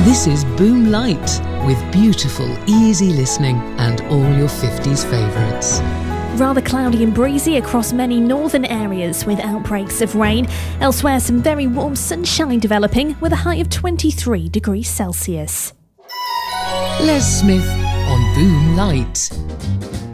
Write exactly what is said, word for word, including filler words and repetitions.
This is Boom Light, with beautiful, easy listening and all your fifties favourites. Rather cloudy and breezy across many northern areas with outbreaks of rain. Elsewhere, some very warm sunshine developing with a high of twenty-three degrees Celsius. Les Smith on Boom Light.